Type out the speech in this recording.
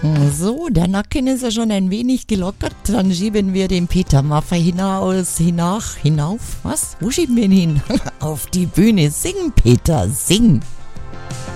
So, der Nacken ist ja schon ein wenig gelockert. Dann schieben wir den Peter Maffay hinauf. Was? Wo schieben wir ihn hin? Auf die Bühne. Sing, Peter, sing.